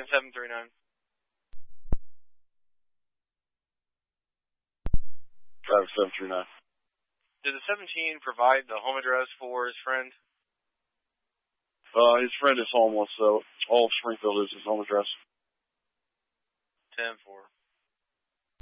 9739. 5739. Did the 17 provide the home address for his friend? His friend is homeless, so all of Springfield is his home address. 10-4.